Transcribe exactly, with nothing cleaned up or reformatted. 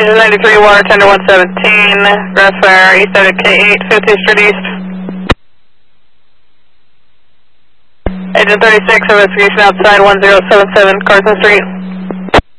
Engine ninety-three, water tender one seventeen, grass fire east out of K eight, fifteenth Street East. Engine thirty-six, investigation outside one zero seven seven, Carson Street.